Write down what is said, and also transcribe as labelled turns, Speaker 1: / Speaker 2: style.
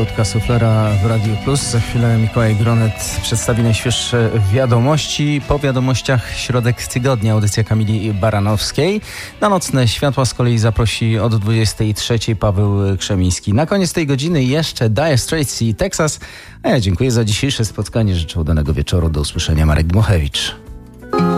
Speaker 1: Kotka Suflera w Radiu Plus. Za chwilę Mikołaj Gronet przedstawi najświeższe wiadomości. Po wiadomościach środek tygodnia, audycja Kamili Baranowskiej. Na nocne światła z kolei zaprosi od 23 Paweł Krzemiński. Na koniec tej godziny jeszcze Dire Straits i Texas. A ja dziękuję za dzisiejsze spotkanie. Życzę udanego wieczoru. Do usłyszenia. Marek Dmochewicz.